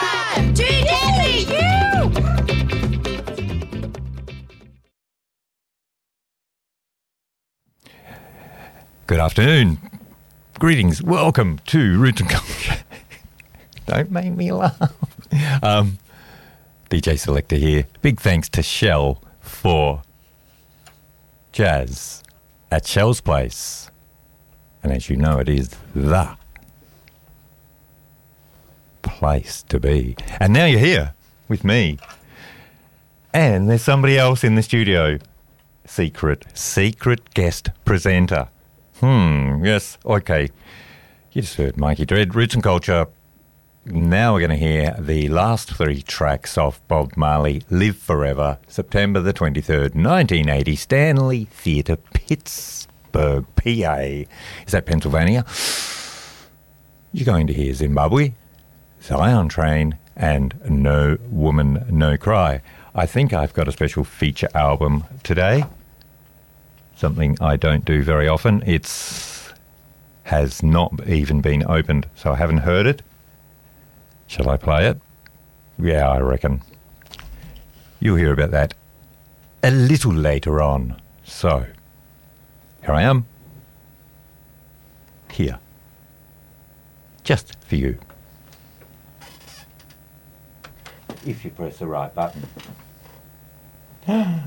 Too deadly, Good afternoon. Greetings. Welcome to Roots and Culture. Don't make me laugh. DJ Selector here. Big thanks to Shell for jazz at Shell's Place. And as you know, it is the place to be. And now you're here with me. And there's somebody else in the studio. Secret guest presenter. Yes, okay. You just heard Mikey Dread, Roots and Culture. Now we're going to hear the last three tracks of Bob Marley, Live Forever, September the 23rd, 1980, Stanley Theatre, Pittsburgh, PA. Is that Pennsylvania? You're going to hear Zimbabwe, Zion Train, and No Woman, No Cry. I think I've got a special feature album today. Something I don't do very often. Has not even been opened, so I haven't heard it. Shall I play it? Yeah, I reckon. You'll hear about that a little later on. So, here I am. Here. Just for you. If you press the right button.